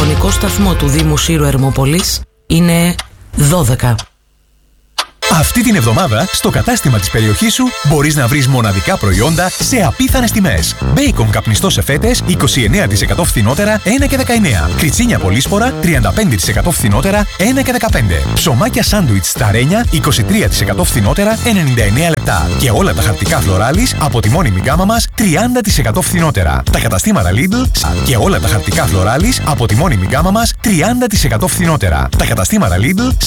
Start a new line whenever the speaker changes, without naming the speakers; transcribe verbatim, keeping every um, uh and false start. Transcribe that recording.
ραδιοφωνικό σταθμό του Δήμου Σύρου Ερμόπολης είναι δώδεκα.
Αυτή την εβδομάδα, στο κατάστημα της περιοχής σου, μπορείς να βρεις μοναδικά προϊόντα σε απίθανες τιμές. Μπέικον καπνιστό σε φέτες, είκοσι εννέα τοις εκατό φθηνότερα, ένα και δεκαεννέα. Κριτσίνια πολύσπορα, τριάντα πέντε τοις εκατό φθηνότερα, ένα και δεκαπέντε. Ψωμάκια σάντουιτς στα Ρένια, είκοσι τρία τοις εκατό φθηνότερα, ενενήντα εννέα λεπτά. Και όλα τα χαρτικά φλωράλης από τη μόνιμη γκάμα μας, τριάντα τοις εκατό φθηνότερα. Τα καταστήματα Lidl και όλα τα χαρτικά φλωράλης από τη μόνιμη γκάμα μας, τριάντα τοις εκατό φθηνότερα. Τα καταστήματα Lidl